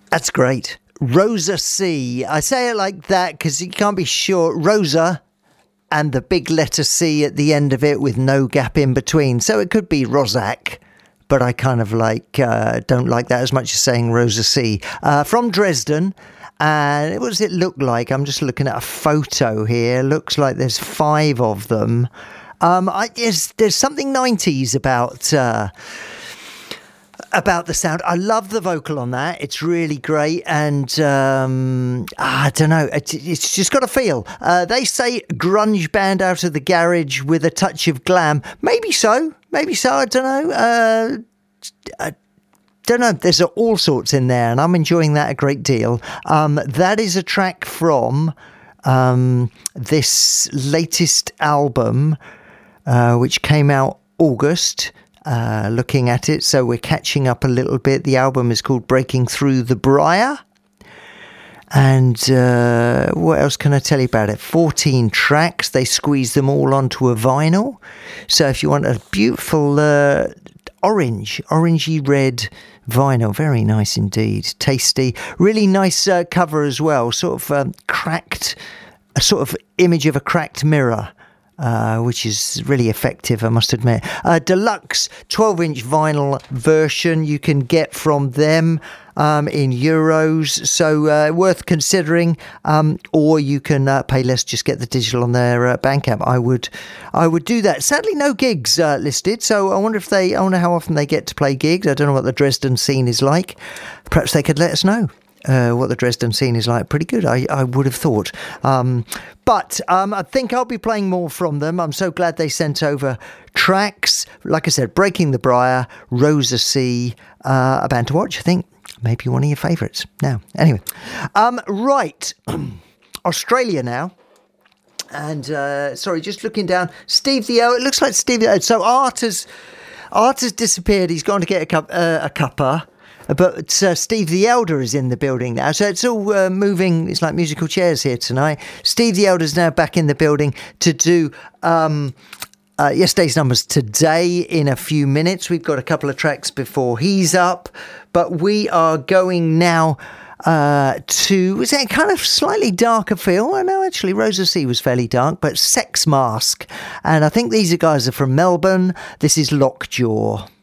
That's great. Rosa C. I say it like that because you can't be sure. Rosa and the big letter C at the end of it with no gap in between. So it could be Rozak, but I kind of don't like that as much as saying Rosa C. From Dresden. And what does it look like? I'm just looking at a photo here. Looks like there's 5 of them. There's something 90s about the sound. I love the vocal on that. It's really great. And I don't know. It's just got a feel. They say grunge band out of the garage with a touch of glam. Maybe so. I don't know. I don't know. There's all sorts in there, and I'm enjoying that a great deal. That is a track from this latest album, which came out August. Looking at it, so we're catching up a little bit. The album is called Breaking Through the Briar. And what else can I tell you about it? 14 tracks. They squeeze them all onto a vinyl. So if you want a beautiful orangey red vinyl, very nice indeed. Tasty. Really nice cover as well. Sort of cracked, a sort of image of a cracked mirror. Which is really effective, I must admit. Deluxe 12-inch vinyl version you can get from them in euros, so worth considering. Or you can pay less, just get the digital on their Bandcamp. I would do that. Sadly, no gigs listed, so I wonder how often they get to play gigs. I don't know what the Dresden scene is like. Perhaps they could let us know. What the Dresden scene is like. Pretty good, I would have thought. But I think I'll be playing more from them. I'm so glad they sent over tracks. Like I said, Breaking the Briar, Rosa C, a band to watch, I think. Maybe one of your favourites. Now, anyway. Right. Australia now. And, sorry, just looking down. Steve the Elder. It looks like Steve the Elder. So Art has disappeared. He's gone to get a cuppa. But Steve the Elder is in the building now. So it's all moving. It's like musical chairs here tonight. Steve the Elder is now back in the building to do yesterday's numbers today in a few minutes. We've got a couple of tracks before he's up. But we are going now to, is it kind of slightly darker feel? I know actually Rosa C was fairly dark, but Sex Mask. And I think these guys are from Melbourne. This is Lockjaw.